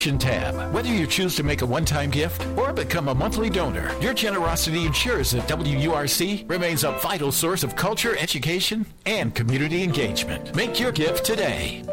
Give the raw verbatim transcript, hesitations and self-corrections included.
tab. Whether you choose to make a one-time gift or become a monthly donor, your generosity ensures that W U R C remains a vital source of culture, education, and community engagement. Make your gift today.